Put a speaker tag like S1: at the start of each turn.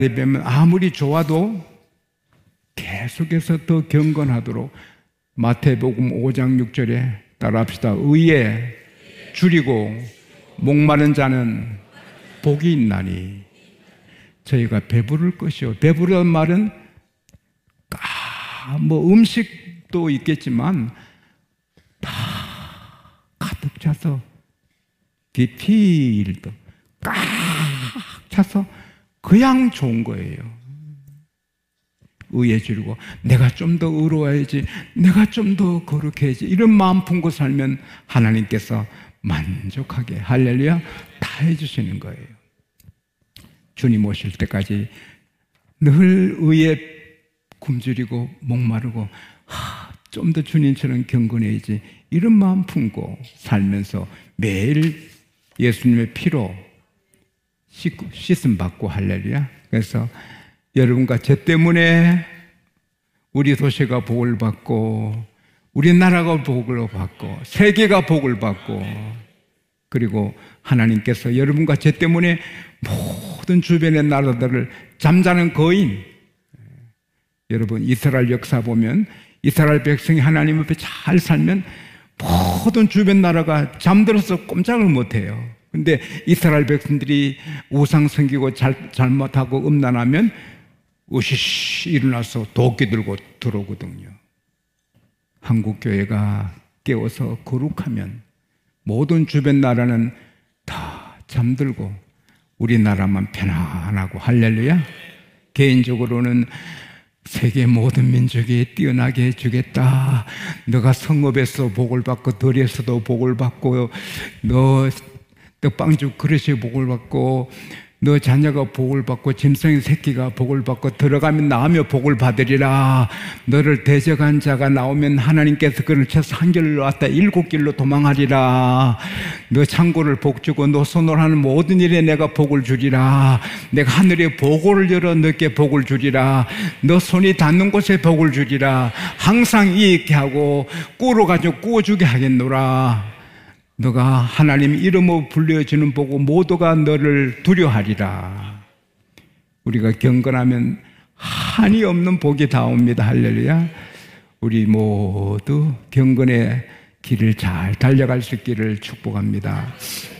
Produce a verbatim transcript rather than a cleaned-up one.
S1: 예배면 아무리 좋아도 계속해서 더 경건하도록 마태복음 오 장 육 절에 따라합시다. 의에 줄이고 목마른 자는 복이 있나니 저희가 배부를 것이요. 배부르다는 말은 아, 뭐 음식도 있겠지만 다 가득 차서 비필도 꽉 차서 그냥 좋은 거예요. 의에 줄이고 내가 좀 더 의로워야지, 내가 좀 더 거룩해야지, 이런 마음 품고 살면 하나님께서 만족하게 할렐루야 다 해주시는 거예요. 주님 오실 때까지 늘 의에 굶주리고 목마르고 좀 더 주님처럼 경건해야지, 이런 마음 품고 살면서 매일 예수님의 피로 씻음 받고 할렐루야. 그래서 여러분과 저 때문에 우리 도시가 복을 받고 우리나라가 복을 받고 세계가 복을 받고, 그리고 하나님께서 여러분과 저 때문에 모든 주변의 나라들을 잠자는 거인, 여러분 이스라엘 역사 보면 이스라엘 백성이 하나님 앞에 잘 살면 모든 주변 나라가 잠들어서 꼼짝을 못해요. 근데 이스라엘 백성들이 우상 섬기고 잘, 잘못하고 음란하면 으시시 일어나서 도끼 들고 들어오거든요. 한국교회가 깨워서 거룩하면 모든 주변 나라는 다 잠들고 우리나라만 편안하고 할렐루야. 개인적으로는 세계 모든 민족이 뛰어나게 해주겠다. 너가 성읍에서 복을 받고 들에서도 복을 받고 너 떡방죽 그릇이 복을 받고 너 자녀가 복을 받고 짐승의 새끼가 복을 받고 들어가면 나오며 복을 받으리라. 너를 대적한 자가 나오면 하나님께서 그를 쳐서 한 길로 왔다 일곱 길로 도망하리라. 너 창고를 복 주고 너 손으로 하는 모든 일에 내가 복을 주리라. 내가 하늘에 보고를 열어 너께 복을 주리라. 너 손이 닿는 곳에 복을 주리라. 항상 이익게 하고 꾸러 가지고 꾸어주게 하겠노라. 너가 하나님 이름으로 불려지는 보고 모두가 너를 두려워하리라. 우리가 경건하면 한이 없는 복이 다옵니다. 할렐루야. 우리 모두 경건의 길을 잘 달려갈 수 있기를 축복합니다.